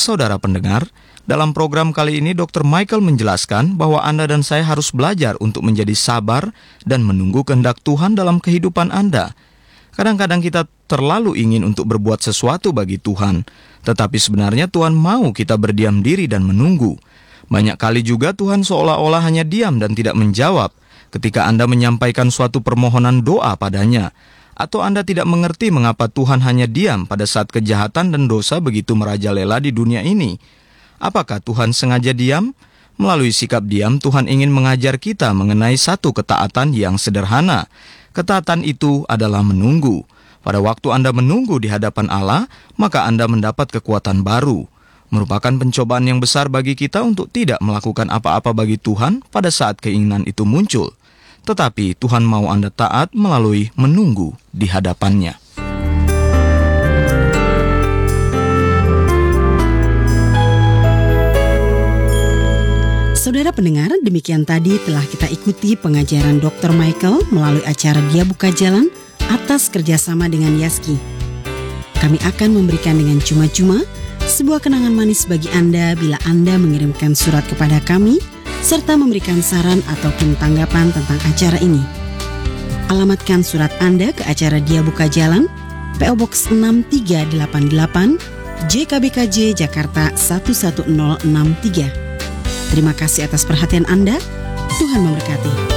saudara pendengar, dalam program kali ini Dr. Michael menjelaskan bahwa Anda dan saya harus belajar untuk menjadi sabar dan menunggu kehendak Tuhan dalam kehidupan Anda. Kadang-kadang kita terlalu ingin untuk berbuat sesuatu bagi Tuhan, tetapi sebenarnya Tuhan mau kita berdiam diri dan menunggu. Banyak kali juga Tuhan seolah-olah hanya diam dan tidak menjawab ketika Anda menyampaikan suatu permohonan doa padanya. Atau Anda tidak mengerti mengapa Tuhan hanya diam pada saat kejahatan dan dosa begitu merajalela di dunia ini. Apakah Tuhan sengaja diam? Melalui sikap diam, Tuhan ingin mengajar kita mengenai satu ketaatan yang sederhana. Ketaatan itu adalah menunggu. Pada waktu Anda menunggu di hadapan Allah, maka Anda mendapat kekuatan baru. Merupakan pencobaan yang besar bagi kita untuk tidak melakukan apa-apa bagi Tuhan pada saat keinginan itu muncul. Tetapi Tuhan mau Anda taat melalui menunggu di hadapan-Nya. Saudara pendengar, demikian tadi telah kita ikuti pengajaran Dr. Michael melalui acara Dia Buka Jalan atas kerjasama dengan Yaski. Kami akan memberikan dengan cuma-cuma sebuah kenangan manis bagi Anda bila Anda mengirimkan surat kepada kami serta memberikan saran ataupun tanggapan tentang acara ini. Alamatkan surat Anda ke acara Dia Buka Jalan, PO Box 6388, JKBKJ, Jakarta 11063. Terima kasih atas perhatian Anda. Tuhan memberkati.